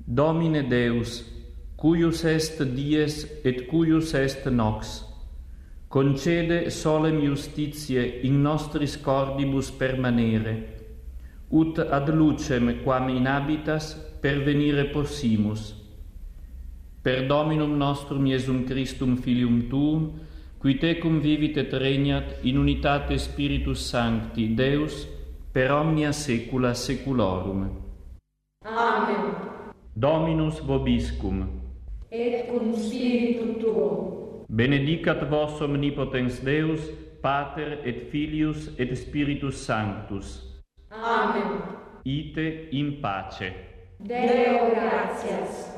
Domine Deus, cuius est dies et cuius est nox, concede solem justitiae in nostris cordibus permanere, ut ad lucem quam inhabitas pervenire possimus. Per Dominum nostrum Iesum Christum Filium Tuum, qui tecum vivit et regnat in unitate Spiritus Sancti, Deus, per omnia saecula saeculorum. Amen. Dominus vobiscum. Et cum spiritu tuo. Benedicat vos omnipotens Deus, Pater et Filius et Spiritus Sanctus. Amen. Ite in pace. Deo gratias.